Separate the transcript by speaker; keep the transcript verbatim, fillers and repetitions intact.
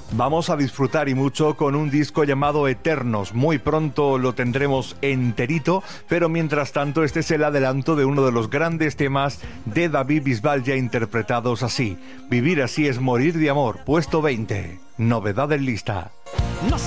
Speaker 1: Vamos a disfrutar y mucho con un disco llamado Eternos. Muy pronto lo tendremos enterito, pero mientras tanto este es el adelanto de uno de los grandes temas de David Bisbal, ya interpretados así. Vivir así es morir de amor, puesto veinte. Novedad en lista.
Speaker 2: No